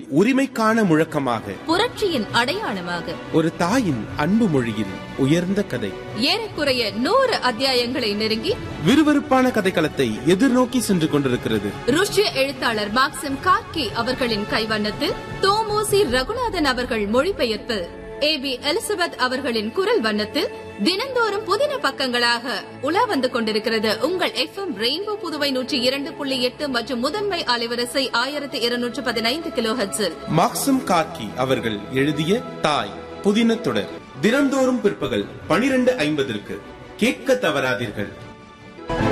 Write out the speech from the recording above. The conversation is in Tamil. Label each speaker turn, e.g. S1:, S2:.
S1: உரிமைக்கான முழக்கமாக,
S2: புரட்சியின் அடையாளமாக,
S1: ஒரு தாயின் அன்பு மொழியில் உயர்ந்த கதை,
S2: ஏறக்குறைய 100 அத்தியாயங்களை நெருங்கி
S1: விறுவிறுப்பான கதைக்களத்தை எதிர்நோக்கி சென்று கொண்டிருக்கிறது.
S2: ருஷ்ய எழுத்தாளர் மாக்சிம் கார்கி அவர்களின் கைவண்ணத்தில் தோமோசி ரகுநாதன் அவர்கள் மொழிபெயர்ப்பு, ஏபி எலிசபெத் அவர்களின் குரல் வண்ணத்தில் தினந்தோறும் புதின பக்கங்களாக உலா வந்து கொண்டிருக்கிறது உங்கள் FM ரெயின்போ புதுவை 102.8 மற்றும் முதன்மை அலைவரிசை 1215 கிலோஹெர்ட்ஸில்.
S1: மாக்சிம் கார்கி அவர்கள் எழுதிய தாய் புதின தொடர் தினந்தோறும் பிற்பகல் 12:50 கேட்க தவறாதீர்கள்.